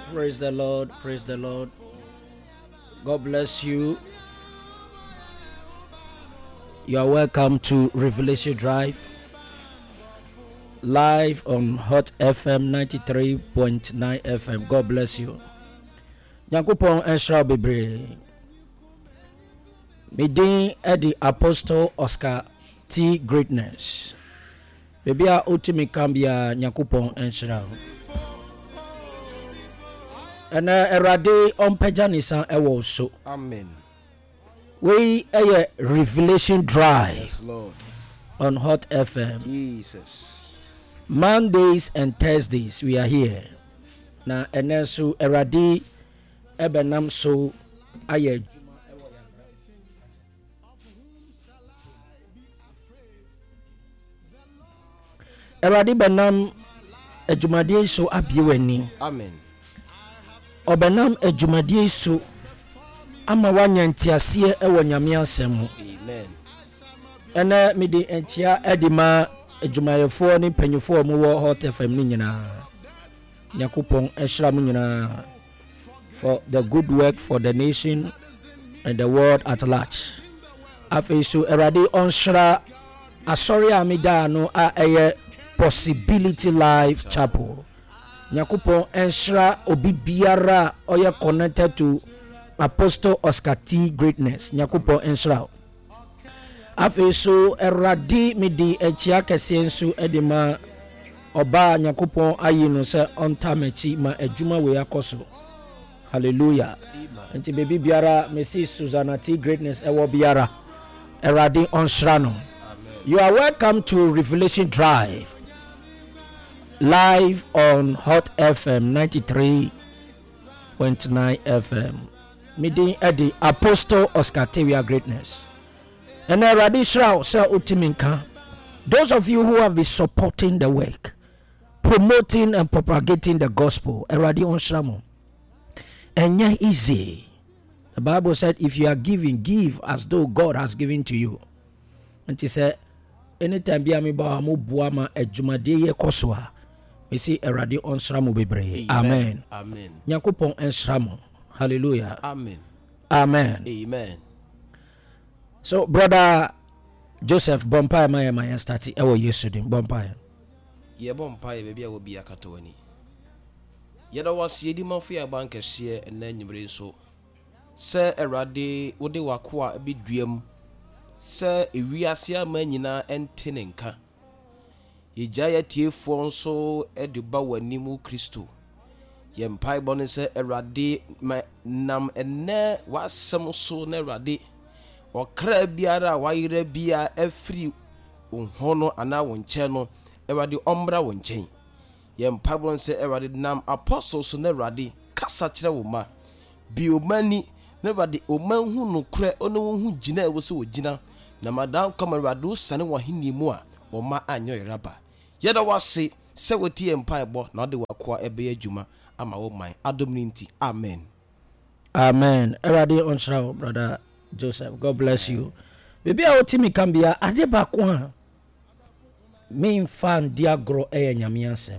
Praise the Lord. Praise the Lord. God bless you. You are welcome to Revelation Drive, live on Hot FM 93.9 FM. God bless you. Nyankopon enshra bebre. Medin Eddie Apostle Oscar T. Greatness. Bebia ultimi kambia Nyankopon enshra. And erade ompeja nisan ewo so. Amen. We a Revelation Drive. Yes, Lord. On Hot FM. Jesus. Mondays and Thursdays we are here. Na enesu erade ebenam so aye. Erade benam ejumade so abiewani. Amen. Obenam ejumade so ama wanyantiase ewo nyame asem. Amen. Ena midi entia edima ejumayefo ni panyefo mu wo Hot FM ni nyina. Yakupon ehra mu nyina for the good work for the nation and the world at large. Afesu erade onshra asori amida no a eye Possibility Life Chapel. Yakupon enshra obi biara oye connected to Apostle Oscar T. Greatness. Yakupon enshra. Afesu erade midi echia kesiensu edima oba Yakupon ayino se ontamechi ma ejuma we akoso. Hallelujah. Enti baby biara Mrs. Susanna T. Greatness ewo biara erade onshra no. You are welcome to Revelation Drive, live on Hot FM 93.9 FM. Meeting Eddie Apostle Oscar T. Greatness. And erade shra se utiminka. Those of you who have been supporting the work, promoting and propagating the gospel, erade onshra mo. And yeah, easy. The Bible said, if you are giving, give as though God has given to you. And he said, anytime be ami ba mo bua ma adwumade ye kosoa, we see erade onsra mo bebre. Amen. Amen. Yakupon ensra mo. Hallelujah. Amen. Amen. Amen. So brother Joseph Bompire my start ewo yesterday Bompire. Ye Bompire baby a wo bia katowani. Ye da wase di manfo bank hye na nyimre so. Se erade wo de wakoa bi duam. Se ewiase ama nyina entenenka. Yejaya tiefo nso ediba wanimu Kristo. Ye mpai bone se erade nam enne wasem so na erade okra biara wayire bia afri onhono ana wonche no erade ombra wonchen. Ye mpai bone se erade nam apostles na erade kasa kire wo ma biomani na erade omanhu no kra ono hu gina e wo se wo gina na madam kamarado sane wo hini mu a wo ma anyo iraba. Yeda wase se woti empire bo na de wakoa ebe adwuma ama wo man adomninti. Amen. Amen. Erade onshra brother Joseph. God bless you. Baby a otimi kambia ade ba ko a me fan diagro nyame asem.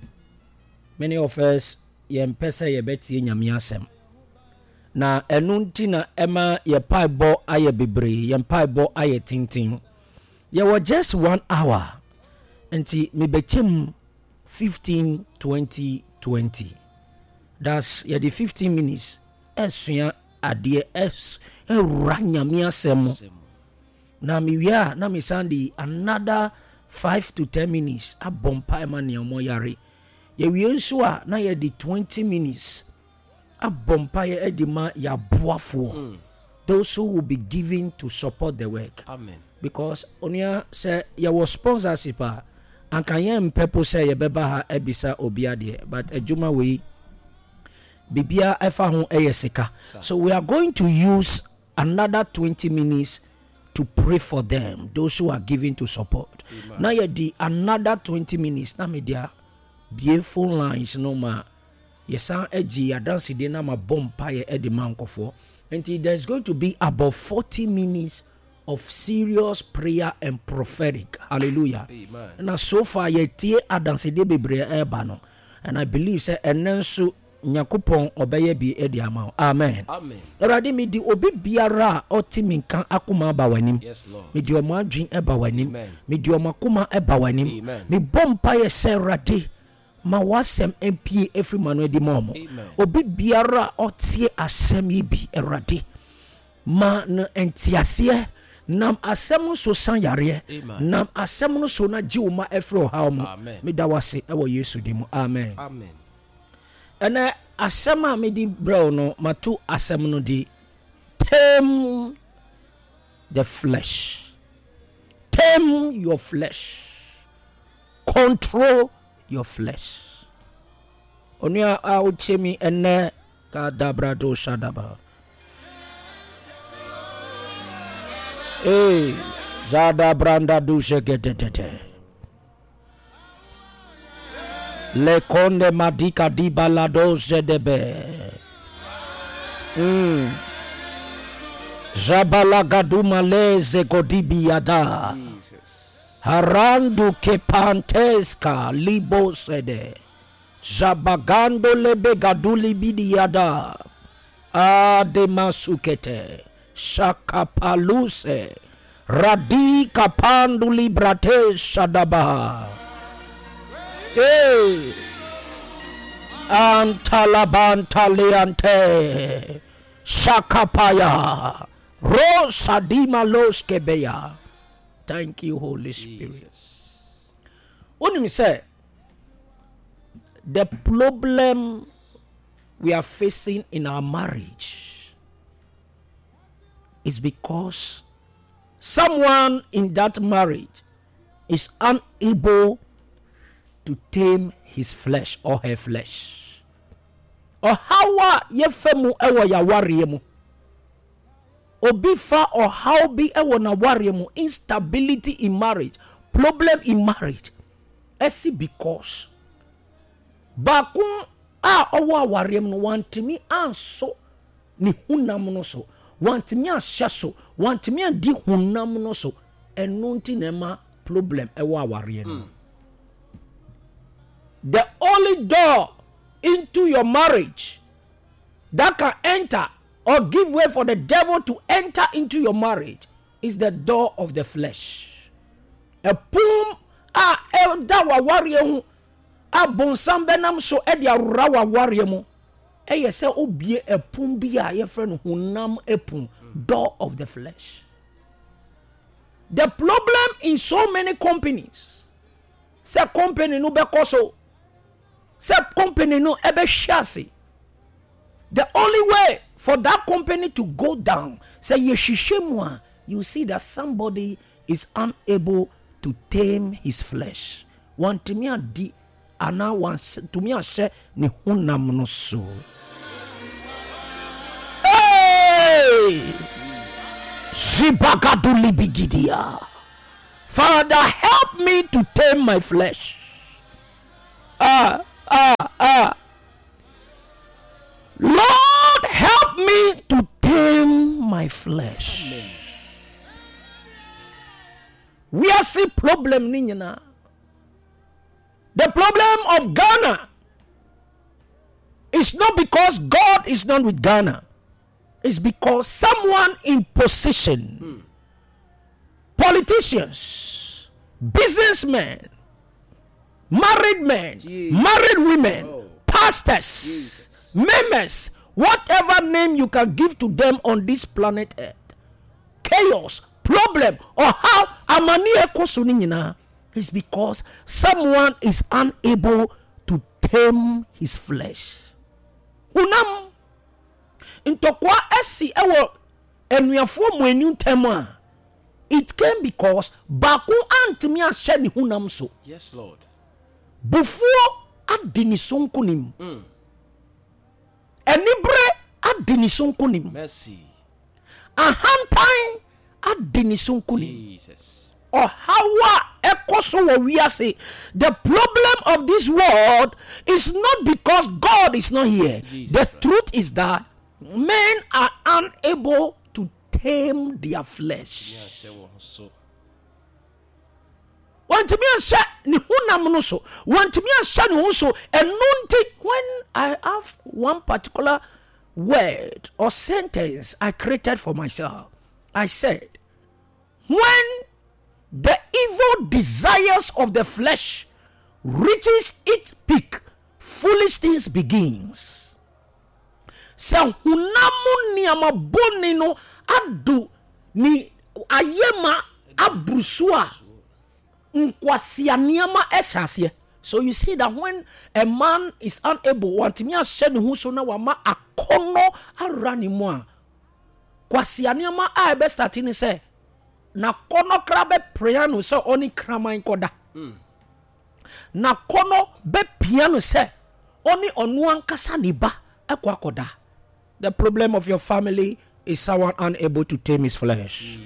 Many of us yempesa yebeti nyame asem. Na enunti na ema ye paibo aye bebre, ye paibo aye tintin. Ye were just 1 hour. Enti me bechem 15 20 20. That's ye the 15 minutes. Esuya adie ranyame asem. Na mi wia na mi sandi another 5 to 10 minutes abompa emane omo yare. Ye wi nso a na ye the 20 minutes abompaye edima ya boafo. Those who will be given to support the work. Amen. Because onia say ya was sponsorship and can yem people say ye beba ha ebisa obiade but ejuma we bibia efa ho eyesika. So we are going to use another 20 minutes to pray for them, those who are giving to support. Amen. Now ye di another 20 minutes na me dia beautiful lines no ma yesan eji adansi de na ma bompa ye edi mankofo. And there's going to be about 40 minutes of serious prayer and prophetic. Hallelujah. Amen. And so far ye tie adansi de bebre eba no. And I believe say enenso nyakopon obeye bi edi ama. Amen. Amen. Erade me di obi biara oti minkan akoma ba wanim. Yes, Lord. Me di omo adwen eba wanim. Amen. Me di omo akoma eba wanim. Amen. Me bompa ye se erade ma wasem MP every man edi momo. Obi biara otie asem yi bi erade ma na entiasie nam asem so san yare nam asem no so na jiwma efro hawmo me da wase ewo Yesu di mu. Amen. Amen. Ene asem a me di bro no matu asem no di tame the flesh. Tame your flesh. Control your flesh. Onia a uchemi ene ka dabrado shadaba. Hey, Zada Branda Dushe Gedede. Le Conde Madika di Balado Zedebe. Zabala Gaduma Leze Godibiada. Harandu Kepanteska Libo Sede. Zabagando Lebe Gaduli Bidiada. Ademasukete. Shakapaluse Radi Kapandu Librate Shadabaha. Hey Antalaban Taliante Shakapaya Rosadima Loskebeya. Thank you, Holy Spirit. When you say the problem we are facing in our marriage is because someone in that marriage is unable to tame his flesh or her flesh. Or how yefemu ewa ya warriemu. Obifa or how be ewa na warriemu. Instability in marriage. Problem in marriage. Esi because bakun owa warriemu no wantimi anso ni hunam no so. Want me a shaso, want me a di hunam no so, and nunti nema problem ewa warrior. The only door into your marriage that can enter or give way for the devil to enter into your marriage is the door of the flesh. A pum da wa warrior a bonsam benam so edia rawa warrior mu. Eye se obie epum bia ye friend hunam epum, door of the flesh. The problem in so many companies, se company no be koso, se company no ebe shasi. The only way for that company to go down, say yeshishemwa, you see that somebody is unable to tame his flesh. Want me a di ana wants to me a share ni hunam no so. Father, help me to tame my flesh. Lord, help me to tame my flesh. Amen. We are see problem ninyana. The problem of Ghana is not because God is not with Ghana. It's because someone in position, politicians, businessmen, married men, married women, pastors, members, whatever name you can give to them on this planet Earth, chaos, problem, or how amani ekosunina is because someone is unable to tame his flesh. Unam intokwa esi ewo enuafo mu enu tema. It came because baku antimi ahye ni hunam so. Yes, Lord. Bufuo adini sonkunim. Enibre adini sonkunim. Mercy. Ahantan adini sonkunim. Jesus. Or hawa ekoso wo wiase. The problem of this world is not because God is not here. Jesus, the truth is that men are unable to tame their flesh. want me and say ni hunam no so want me and say ni so enunti when I have one particular word or sentence I created for myself. I said, when the evil desires of the flesh reaches its peak, foolish things begins. So hunamu ni amaboni no adu ni ayema abrusua nkwasia niama eshasie. So you see that when a man is unable, want me a shen who so na wama akono arani moa. Kwasia niama a be starting say na kono krabe priano so oni krama inkoda. Na kono be piano say oni onuan kasa niba ekwa koda. The problem of your family is someone unable to tame his flesh.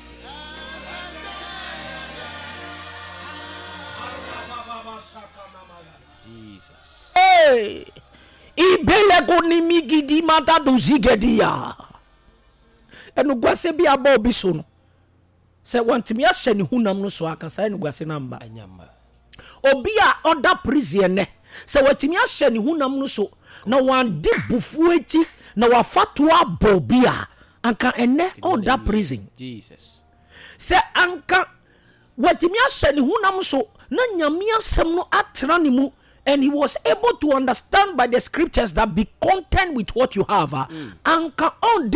Jesus. Hey, ibelego ni migidi mata duzigedia. Enu gwase bi aba obi so no. Se wantimi ahye ne hunam no so aka sai ne gwase namba. Anyamba. Obi a oda prison ne. Se watimi ahye ne hunam no so na wan di bufu eti na wafatu abobi a anka ene oda prison. Jesus. Se anka watimi ahye ne hunam so na nyame asem no atena ne mu, and he was able to understand by the scriptures that be content with what you have. Anka on